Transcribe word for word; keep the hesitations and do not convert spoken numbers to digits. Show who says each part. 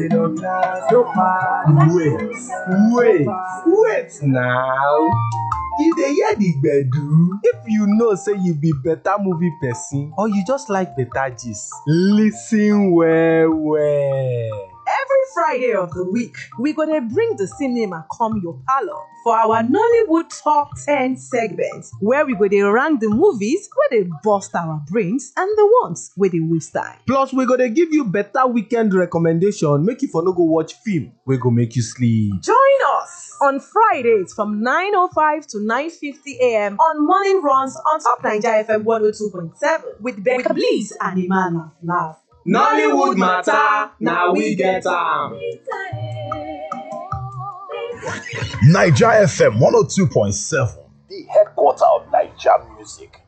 Speaker 1: Wait, wait, wait now. You dey hear the gbedu? If you know say you be better movie person or you just like better gist, listen well well.
Speaker 2: Every Friday of the week, we go dey bring the cinema come your parlor for our Nollywood Top ten segment, where we go dey rank the movies wey dey burst our brains and the ones wey dey waste time.
Speaker 1: Plus, we go dey give you better weekend recommendation make you for no go watch film wey go make you sleep.
Speaker 2: Join us on Fridays from nine oh five to nine fifty a.m. on Morning Runs on Top Naija F M one oh two point seven with Becca Bliss and Emma Laugh.
Speaker 1: Nollywood matter, na we get am.
Speaker 3: Naija F M one oh two point seven, the headquarter of Naija music.